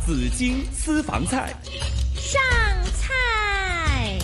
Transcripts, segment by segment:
紫荆私房菜上菜。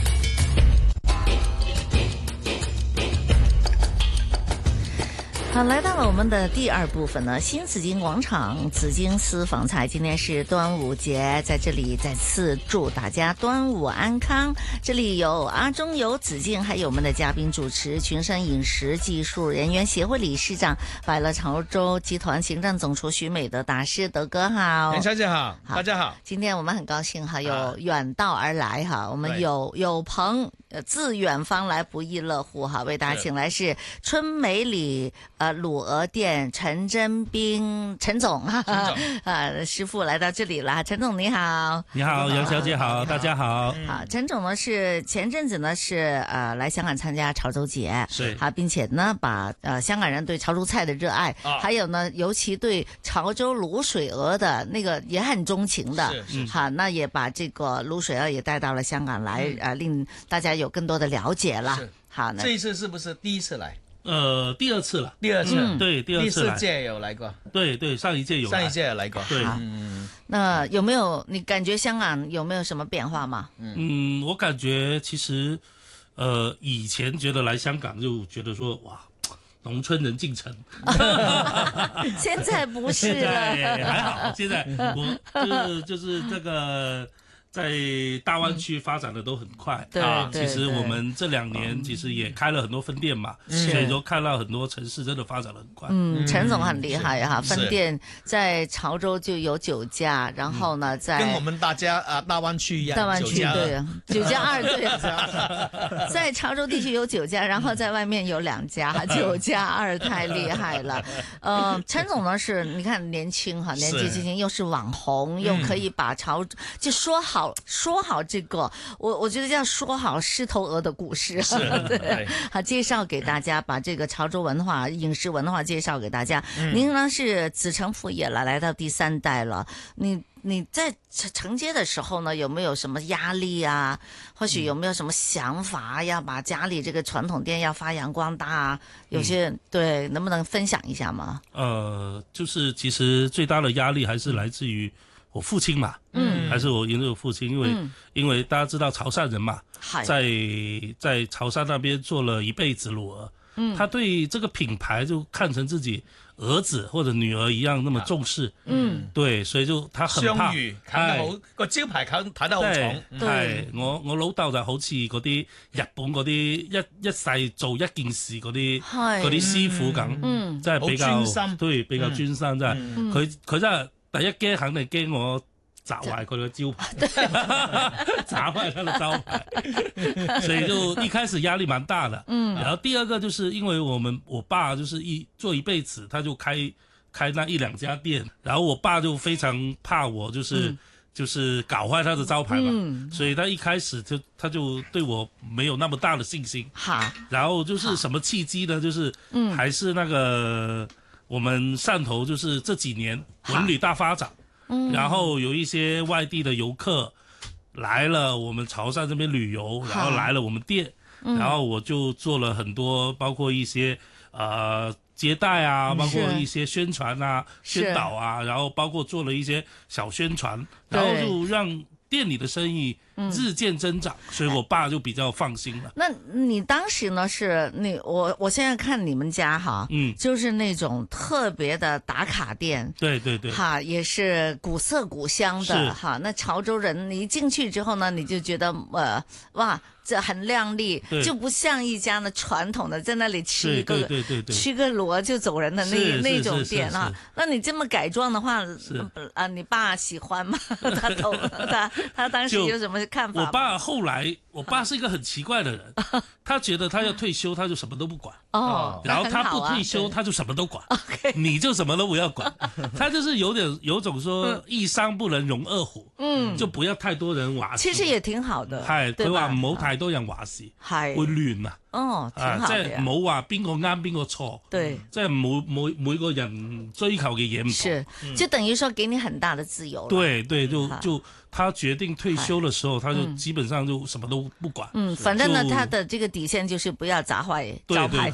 好，来到了我们的第二部分呢，新紫荆广场紫荆私房菜。今天是端午节，在这里再次祝大家端午安康。这里有阿中，有紫荆，还有我们的嘉宾主持群山饮食技术人员协会理事长百乐潮州集团行政总厨徐美德大师，德哥好。 小姐好，大家好。 今天我们很高兴哈，有远道而来哈，我们有朋自远方来，不亦乐乎哈，为大家请来是春美里卤鹅店陈真斌陈总师傅来到这里了。陈总你好。 你好，杨小姐好，大家好。 好，陈总呢是前阵子呢是来香港参加潮州节， 是好，并且呢把香港人对潮州菜的热爱，还有呢尤其对潮州卤水鹅的那个也很钟情的，好，那也把这个卤水鹅也带到了香港来，令大家有更多的了解了。好，那这一次是不是第一次来？ 第二次了。 第二次， 对，第二次来。 第四届有来过。 对，上一届有来。 上一届有来过。 对， 那有没有你感觉香港有没有什么变化吗？ 我感觉其实，以前觉得来香港就觉得说哇，农村人进城。 现在不是了。 现在还好，现在我就是这个。在大湾区发展的都很快其实我们这2年其实也开了很多分店嘛，所以说看到很多城市真的发展的很快。 陈总很厉害哈，分店在潮州就有9家，然后呢在跟我们大湾区一样， 大湾区对9加2对，在潮州地区有9家，然后在外面有2家，9加2太厉害了。陈总呢是你看年轻哈，年纪轻轻又是网红，又可以把就说好这个，我觉得叫说好狮头鹅的故事，对，好介绍给大家，把这个潮州文化、饮食文化介绍给大家。您呢是子承父业了，来到第3代了，你在承接的时候呢，有没有什么压力啊？或许有没有什么想法，要把家里这个传统店要发扬光大啊？有些对，能不能分享一下吗？ 就是其实最大的压力还是来自于我父亲嘛，还是我父亲，因为大家知道潮汕人嘛，在潮汕那边做了一辈子卤鹅，他对这个品牌就看成自己兒子或者女兒一樣那麼重視，對，所以就他很怕。 雙語啃得好，個招牌睇得好重。 係我老豆就好似嗰啲日本嗰啲一世做一件事嗰啲師傅咁，真係比較對比較專心，真係佢真係。第一驚肯定驚我砸壞佢個招牌，砸壞他的招牌，所以就一開始壓力蠻大的。然後第二個就是因為我爸就是做一輩子，他就開那1-2家店，然後我爸就非常怕我就是搞壞他的招牌嘛，所以他一開始他就對我沒有那麼大的信心。然後就是什麼契機呢？就是還是那個。我們汕頭就是這幾年文旅大發展，然後有一些外地的遊客來了我們潮汕這邊旅遊，然後來了我們店，然後我就做了很多，包括一些接待啊，包括一些宣傳啊、宣導啊，然後包括做了一些小宣傳，然後就讓店裡的生意日漸增長，所以我爸就比較放心了。 那你當時呢是我現在看你們家哈，就是那種特別的打卡店， 對， 哈，也是古色古香的哈。那潮州人你一進去之後呢，你就覺得哇，這很亮麗，就不像一家呢傳統的在那裡吃個螺就走人的那種店啊。那你這麼改裝的話，你爸喜歡嗎？他當時有什麼看法？ 我爸後來，我爸是一個很奇怪的人，他覺得他要退休，他就什麼都不管。然後他不退休，他就什麼都管。你就什麼都不要管。他就是有種說一山不能容二虎，就不要太多人話事。 其實也挺好的。 係，佢話唔好太多人話事，會亂啊。 挺好嘅。 即係冇話邊個啱邊個錯。對。即係每個人追求嘅嘢唔同。 是，就等於說給你很大的自由。 對，就他決定退休的時候，他就基本上就什麼都不管。 反正呢，他的這個底線就是不要砸壞招牌就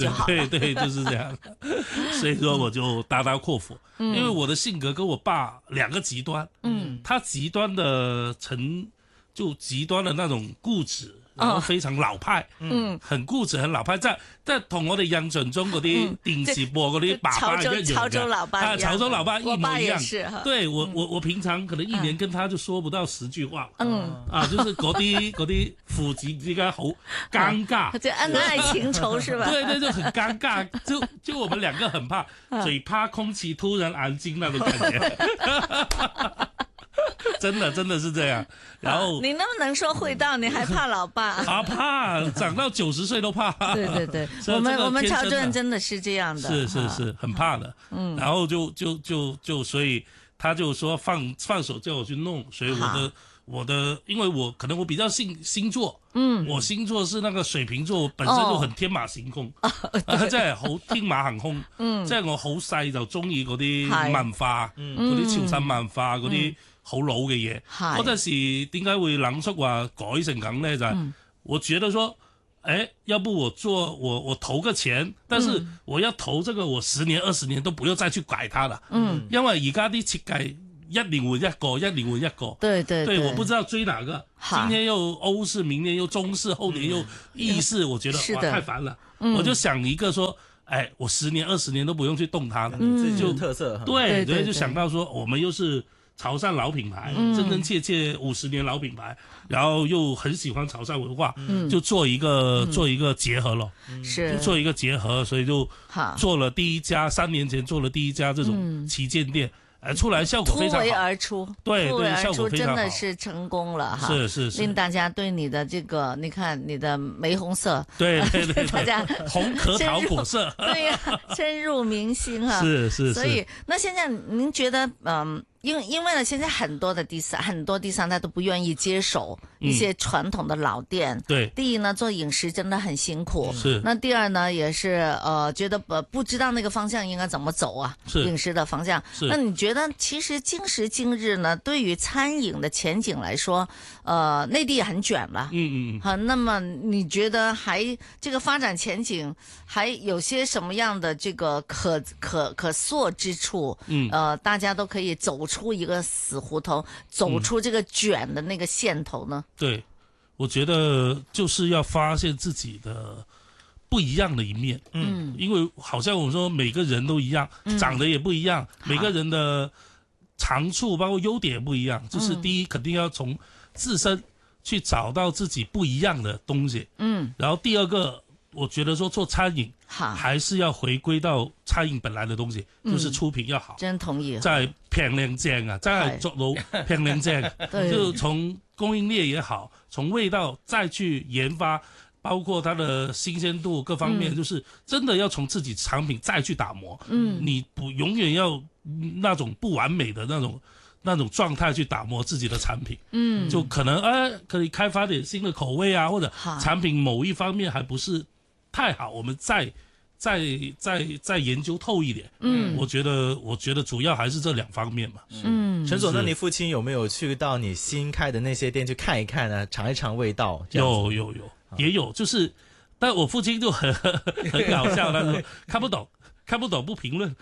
就好了。 对，就是这样。所以说我就大刀阔斧，因为我的性格跟我爸两个极端，他极端的就极端的那种固执。然後非常老派，很固執，很老派，即係同我哋印象中嗰啲電視播嗰啲爸爸一樣嘅， 潮州老爸， 潮州老爸一模一樣。對我平常可能一年跟他就說不到10句話，就是嗰啲父子之間好尷尬， 就恩愛情仇是吧？ 對，就很尷尬，就我們兩個很怕，最怕空氣突然安靜那種感覺。真的是這樣，然後你能不能說會道？你還怕老爸？ 怕，長到90歲都怕。 對，我們潮州人真的是這樣的， 是很怕的。然後就所以他就說放手叫我去弄，所以我的，因為我可能我比較星座，我星座是那個水瓶座，我本身就很天馬行空，即係好天馬行空，即係我好細就中意嗰啲文化，嗰啲潮汕文化嗰啲。好老嘅嘢，嗰陣時點解會諗出話改成咁呢？就係我覺得說，要不我投個錢，但是我要投這個，我10年20年都不要再去改它了。因為而家啲設計一年換一個。對，我不知道追哪個。今天又歐式，明年又中式，後年又意式，我覺得哇太煩了。我就想一個說，我10年20年都不用去動它了， 這就特色。 對，就想到說，我們又是潮汕老品牌，真切50年老品牌，然後又很喜歡潮汕文化，就做一個結合咯，就做一個結合，所以就做了第一家，3年前做了第一家這種旗艦店，出來效果非常好， 突圍而出， 對，效果非常好， 真的是成功了哈， 是， 令大家對你的這個，你看你的玫紅色， 對， 大家紅核桃果色， 對呀，深入民心哈， 是， 所以那現在您覺得因為呢，現在很多第三代都不願意接手一些傳統的老店。 對， 第一呢，做飲食真的很辛苦。 是。 那第二呢，也是覺得不知道那個方向應該怎麼走啊。 是。 飲食的方向。 是。 那你覺得其實今時今日呢，對於餐飲的前景來說，內地也很捲了。好，那麼你覺得這個發展前景還有些什麼樣的這個可塑之處？大家都可以走出一個死胡同，走出這個捲的那個線頭呢？ 對，我覺得就是要發現自己的不一樣的一面。因為好像我說每個人都一樣，長得也不一樣，每個人的長處包括優點也不一樣。就是第一，肯定要從自身去找到自己不一樣的東西。然後第二個，我覺得說做餐飲，還是要回歸到餐飲本來的東西，就是出品要好。 真同意。 在平靚正啊，真係做到平靚正，就從供應鏈也好，從味道再去研發，包括它的新鮮度各方面，就是真的要從自己產品再去打磨。你不永遠要那種不完美的那種狀態去打磨自己的產品。就可能可以開發點新的口味啊，或者產品某一方面還不是太好，我們再研究透一點。我覺得主要還是這兩方面嘛。 陳總，那你父親有沒有去到你新開的那些店去看一看呢？嘗一嘗味道？ 有，也有，就是，但我父親就很搞笑，他說看不懂不評論。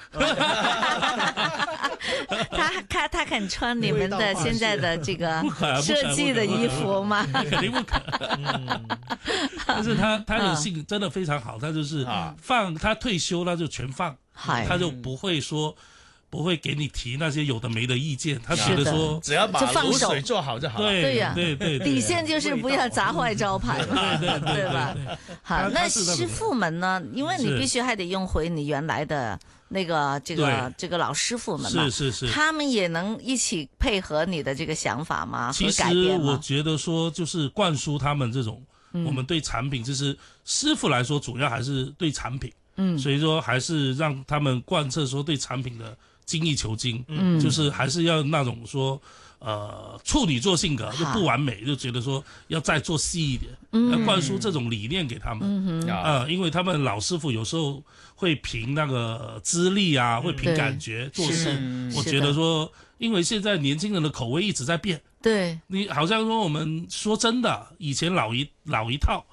他肯穿你們的現在的這個設計的衣服嗎？ 肯定不肯。但是他的性真的非常好，他就是他退休他就全放，他就不會給你提那些有的沒的意見，他覺得說只要把滷水做好就好了。 對呀， 對， 底線就是不要砸壞招牌嘛，對吧？好，那師傅們呢？因為你必須還得用回你原來的那個這個老師傅們嘛， 是， 他們也能一起配合你的這個想法嗎？ 其實我覺得說就是灌輸他們這種，我們對產品，就是師傅來說主要還是對產品，所以說還是讓他們貫徹說對產品的精益求精，就是還是要那種說，處女座性格就不完美，就覺得說要再做細一點，要灌輸這種理念給他們，因為他們老師傅有時候會憑那個資歷啊，會憑感覺做事。我覺得說，因為現在年輕人的口味一直在變， 對， 你好像說我們說真的，以前老一套。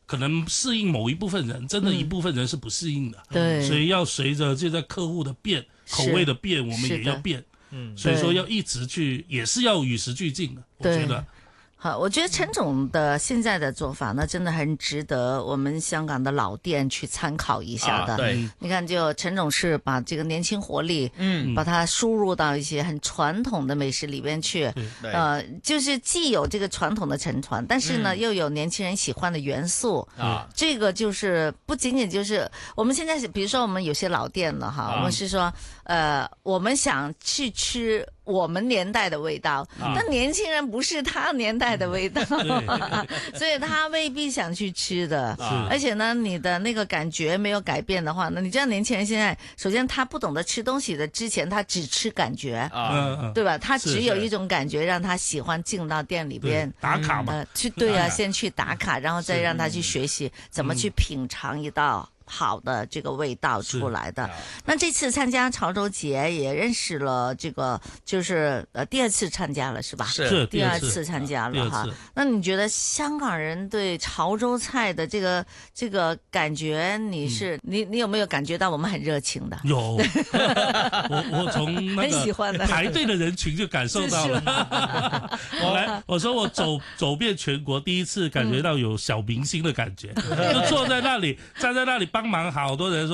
可能适应某一部分人，真的一部分人是不适应的。 对， 所以要随着这个客户的变，口味的变，我们也要变。所以说要一直去，也是要与时俱进的。我觉得。 好，我觉得陈总的现在的做法呢，真的很值得我们香港的老店去参考一下的。 对， 你看，就陈总是把这个年轻活力，把它输入到一些很传统的美食里边去，就是既有这个传统的承传，但是呢，又有年轻人喜欢的元素啊。这个就是不仅仅就是我们现在是，比如说我们有些老店了哈，我们是说，我们想去吃我们年代的味道，但年轻人不是他年代的味道，所以他未必想去吃的。而且呢，你的那个感觉没有改变的话，那你知道年轻人现在，首先他不懂得吃东西的之前，他只吃感觉，对吧？他只有一种感觉让他喜欢进到店里边打卡嘛， 先去打卡，然后再让他去学习怎么去品尝一道好的这个味道出来的。那这次参加潮州节也认识了这个，就是第二次参加了是吧？ 是第二次参加了哈。那你觉得香港人对潮州菜的这个感觉，你有没有感觉到我们很热情的？ 有，我从那个排队的人群就感受到了。我说我走遍全国，第一次感觉到有小明星的感觉，就坐在那里，站在那里。帮忙，好多人说